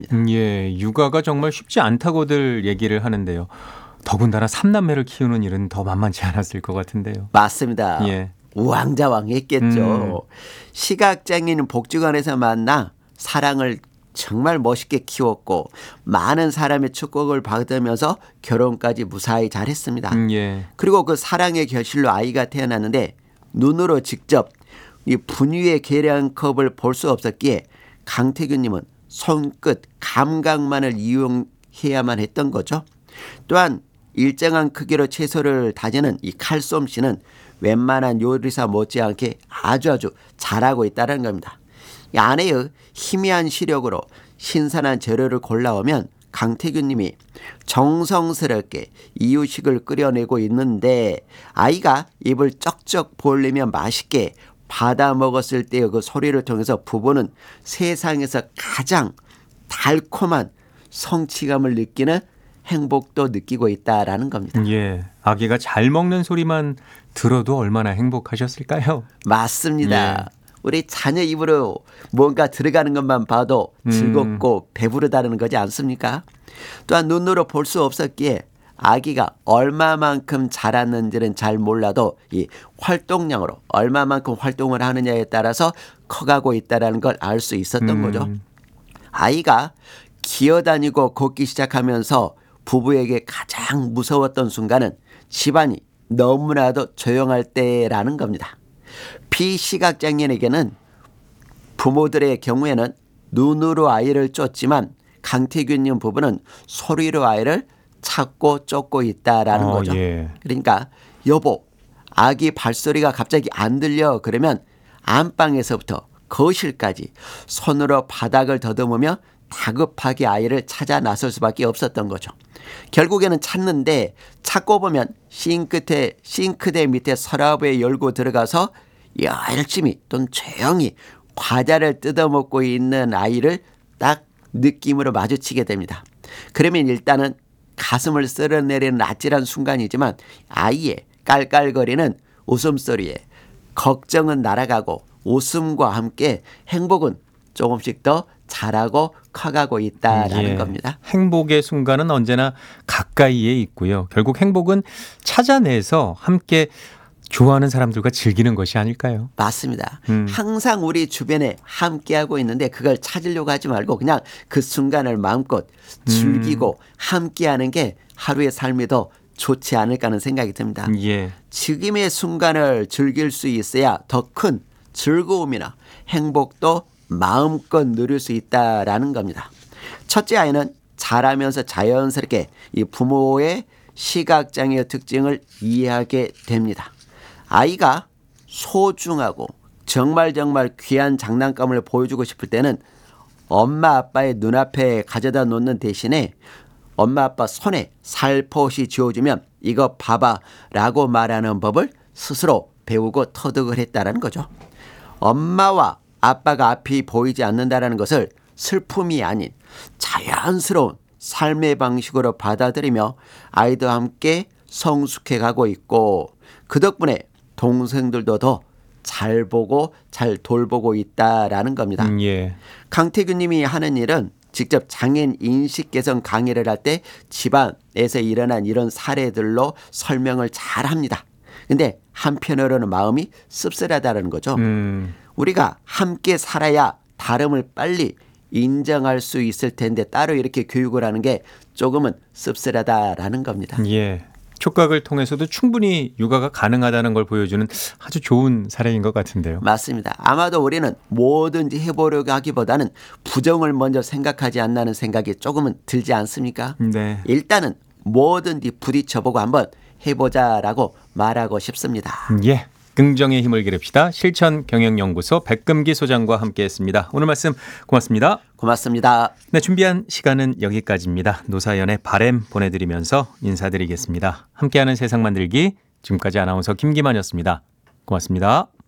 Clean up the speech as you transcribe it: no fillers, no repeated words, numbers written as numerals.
예, 육아가 정말 쉽지 않다고들 얘기를 하는데요. 더군다나 삼남매를 키우는 일은 더 만만치 않았을 것 같은데요. 맞습니다. 예. 우왕좌왕했겠죠. 시각장애인 복지관에서 만나 사랑을 정말 멋있게 키웠고 많은 사람의 축복을 받으면서 결혼까지 무사히 잘했습니다. 예. 그리고 그 사랑의 결실로 아이가 태어났는데 눈으로 직접 이 분유의 계량컵을 볼 수 없었기에 강태균님은 손끝 감각만을 이용해야만 했던 거죠. 또한 일정한 크기로 채소를 다지는 이 칼솜씨는 웬만한 요리사 못지않게 아주 잘하고 있다는 겁니다. 이 아내의 희미한 시력으로 신선한 재료를 골라오면 강태균님이 정성스럽게 이유식을 끓여내고 있는데 아이가 입을 쩍쩍 벌리며 맛있게 받아 먹었을 때의 그 소리를 통해서 부부는 세상에서 가장 달콤한 성취감을 느끼는 행복도 느끼고 있다라는 겁니다. 예. 아기가 잘 먹는 소리만 들어도 얼마나 행복하셨을까요? 맞습니다. 예. 우리 자녀 입으로 뭔가 들어가는 것만 봐도 즐겁고 배부르다는 거지 않습니까? 또한 눈으로 볼 수 없었기에 아기가 얼마만큼 자랐는지는 잘 몰라도 이 활동량으로 얼마만큼 활동을 하느냐에 따라서 커가고 있다는 걸 알 수 있었던 거죠. 아이가 기어다니고 걷기 시작하면서 부부에게 가장 무서웠던 순간은 집안이 너무나도 조용할 때라는 겁니다. 비시각장애인에게는 부모들의 경우에는 눈으로 아이를 쫓지만 강태균님 부부는 소리로 아이를 찾고 쫓고 있다라는 거죠. 예. 그러니까 여보 아기 발소리가 갑자기 안 들려 그러면 안방에서부터 거실까지 손으로 바닥을 더듬으며 다급하게 아이를 찾아 나설 수밖에 없었던 거죠. 결국에는 찾는데 찾고 보면 싱크대 밑에 서랍에 열고 들어가서 열심히 또는 조용히 과자를 뜯어먹고 있는 아이를 딱 느낌으로 마주치게 됩니다. 그러면 일단은 가슴을 쓸어내리는 아찔한 순간이지만 아이의 깔깔거리는 웃음소리에 걱정은 날아가고 웃음과 함께 행복은 조금씩 더 자라고 커가고 있다라는 겁니다. 행복의 순간은 언제나 가까이에 있고요. 결국 행복은 찾아내서 함께 좋아하는 사람들과 즐기는 것이 아닐까요? 맞습니다. 항상 우리 주변에 함께하고 있는데 그걸 찾으려고 하지 말고 그냥 그 순간을 마음껏 즐기고 함께하는 게 하루의 삶이 더 좋지 않을까 하는 생각이 듭니다. 예. 지금의 순간을 즐길 수 있어야 더 큰 즐거움이나 행복도 마음껏 누릴 수 있다라는 겁니다. 첫째 아이는 자라면서 자연스럽게 이 부모의 시각장애의 특징을 이해하게 됩니다. 아이가 소중하고 정말 귀한 장난감을 보여주고 싶을 때는 엄마 아빠의 눈앞에 가져다 놓는 대신에 엄마 아빠 손에 살포시 쥐어주면 이거 봐봐 라고 말하는 법을 스스로 배우고 터득을 했다는 거죠. 엄마와 아빠가 앞이 보이지 않는다는 것을 슬픔이 아닌 자연스러운 삶의 방식으로 받아들이며 아이들과 함께 성숙해 가고 있고 그 덕분에 동생들도 더 잘 보고 잘 돌보고 있다라는 겁니다. 예. 강태균 님이 하는 일은 직접 장애인 인식 개선 강의를 할 때 집안에서 일어난 이런 사례들로 설명을 잘 합니다. 근데 한편으로는 마음이 씁쓸하다는 거죠. 우리가 함께 살아야 다름을 빨리 인정할 수 있을 텐데 따로 이렇게 교육을 하는 게 조금은 씁쓸하다라는 겁니다. 예. 촉각을 통해서도 충분히 육아가 가능하다는 걸 보여주는 아주 좋은 사례인 것 같은데요. 맞습니다. 아마도 우리는 뭐든지 해보려고 하기보다는 부정을 먼저 생각하지 않나는 생각이 조금은 들지 않습니까? 네. 일단은 뭐든지 부딪혀보고 한번 해보자라고 말하고 싶습니다. 예. 긍정의 힘을 기릅시다. 실천경영연구소 백금기 소장과 함께했습니다. 오늘 말씀 고맙습니다. 고맙습니다. 네, 준비한 시간은 여기까지입니다. 노사연의 바램 보내드리면서 인사드리겠습니다. 함께하는 세상 만들기 지금까지 아나운서 김기만이었습니다. 고맙습니다.